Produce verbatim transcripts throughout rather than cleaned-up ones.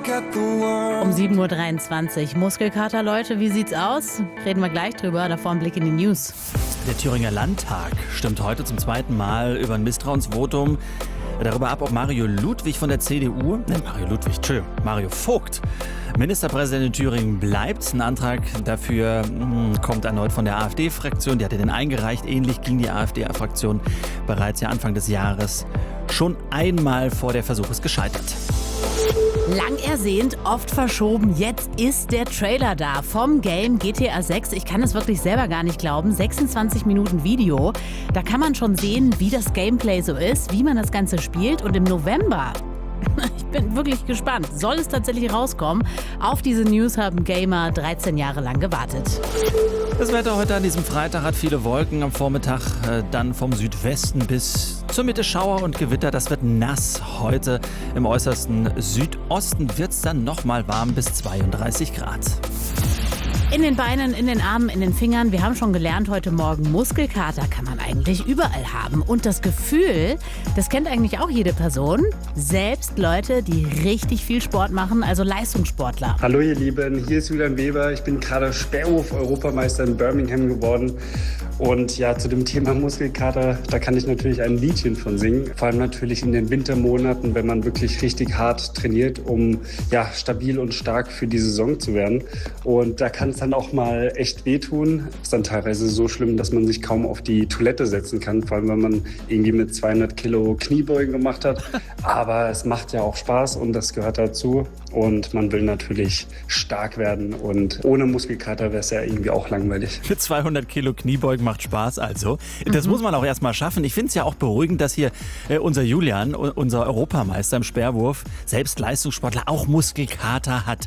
Um sieben Uhr dreiundzwanzig. Muskelkater, Leute, wie sieht's aus? Reden wir gleich drüber, davor ein Blick in die News. Der Thüringer Landtag stimmt heute zum zweiten Mal über ein Misstrauensvotum darüber ab, ob Mario Ludwig von der C D U, ne, Mario Ludwig, Entschuldigung, Mario Vogt, Ministerpräsident in Thüringen bleibt. Ein Antrag dafür mh, kommt erneut von der AfD-Fraktion. Die hatte den eingereicht. Ähnlich ging die AfD-Fraktion bereits ja Anfang des Jahres schon einmal vor der Versuch ist gescheitert. Lang ersehnt, oft verschoben, jetzt ist der Trailer da vom Game G T A sechs. Ich kann es wirklich selber gar nicht glauben. sechsundzwanzig Minuten Video. Da kann man schon sehen, wie das Gameplay so ist, wie man das Ganze spielt. Und im November, ich bin wirklich gespannt, soll es tatsächlich rauskommen. Auf diese News haben Gamer dreizehn Jahre lang gewartet. Das Wetter heute an diesem Freitag hat viele Wolken am Vormittag, äh, dann vom Südwesten bis zur Mitte Schauer und Gewitter. Das wird nass. Heute im äußersten Südosten wird es dann nochmal warm bis zweiunddreißig Grad. In den Beinen, in den Armen, in den Fingern. Wir haben schon gelernt heute Morgen, Muskelkater kann man eigentlich überall haben. Und das Gefühl, das kennt eigentlich auch jede Person. Selbst Leute, die richtig viel Sport machen, also Leistungssportler. Hallo ihr Lieben, hier ist Julian Weber. Ich bin gerade Sperrwurf-Europameister in Birmingham geworden. Und ja, zu dem Thema Muskelkater, da kann ich natürlich ein Liedchen von singen. Vor allem natürlich in den Wintermonaten, wenn man wirklich richtig hart trainiert, um ja, stabil und stark für die Saison zu werden. Und da kann es dann auch mal echt wehtun. Ist dann teilweise so schlimm, dass man sich kaum auf die Toilette setzen kann, vor allem wenn man irgendwie mit zweihundert Kilo Kniebeugen gemacht hat. Aber es macht ja auch Spaß und das gehört dazu. Und man will natürlich stark werden und ohne Muskelkater wäre es ja irgendwie auch langweilig. Mit zweihundert Kilo Kniebeugen macht Spaß also. Das mhm. muss man auch erstmal schaffen. Ich finde es ja auch beruhigend, dass hier äh, unser Julian, unser Europameister im Sperrwurf, selbst Leistungssportler, auch Muskelkater hat.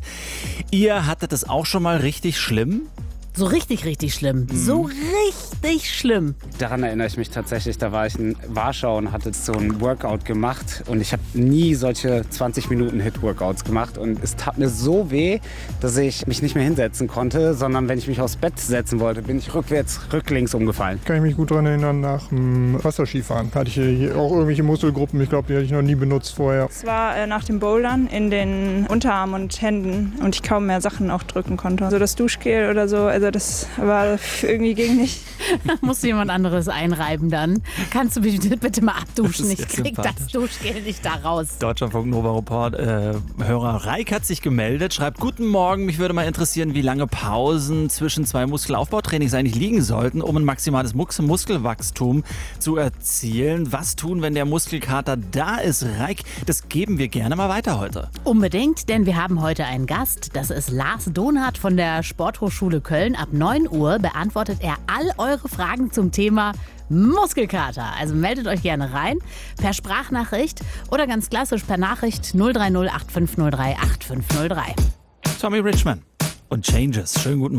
Ihr hattet es auch schon mal richtig schlimm? So richtig, richtig schlimm. Mhm. So richtig schlimm. Daran erinnere ich mich tatsächlich. Da war ich in Warschau und hatte so ein Workout gemacht. Und ich habe nie solche zwanzig Minuten Hit-Workouts gemacht. Und es tat mir so weh, dass ich mich nicht mehr hinsetzen konnte, sondern wenn ich mich aufs Bett setzen wollte, bin ich rückwärts, rücklings umgefallen. Kann ich mich gut daran erinnern, nach dem Wasserskifahren hatte ich hier auch irgendwelche Muskelgruppen. Ich glaube, die hatte ich noch nie benutzt vorher. Es war äh, nach dem Bouldern in den Unterarmen und Händen und ich kaum mehr Sachen auch drücken konnte. Also das Duschgel oder so, also das war irgendwie ging nicht. Muss jemand anderes einreiben dann. Kannst du mich bitte mal abduschen? Ich krieg das Duschgel nicht da raus. Deutschlandfunk Nova Report äh, Hörer Reik hat sich gemeldet, schreibt: Guten Morgen, mich würde mal interessieren, wie lange Pausen zwischen zwei Muskelaufbautrainings eigentlich liegen sollten, um ein maximales Mus- Muskelwachstum zu erzielen. Was tun, wenn der Muskelkater da ist? Reik, das geben wir gerne mal weiter heute. Unbedingt, denn wir haben heute einen Gast. Das ist Lars Donath von der Sporthochschule Köln. Ab neun Uhr beantwortet er all eure Fragen zum Thema Muskelkater. Also meldet euch gerne rein per Sprachnachricht oder ganz klassisch per Nachricht null drei null acht fünf null drei acht fünf null drei. Tommy Richman und Changes. Schönen guten